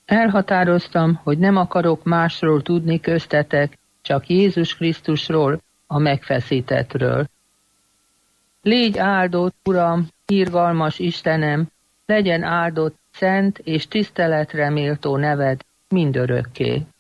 Elhatároztam, hogy nem akarok másról tudni köztetek, csak Jézus Krisztusról, a megfeszítettről. Légy áldott, Uram, irgalmas Istenem, legyen áldott szent és tiszteletre méltó neved mindörökké.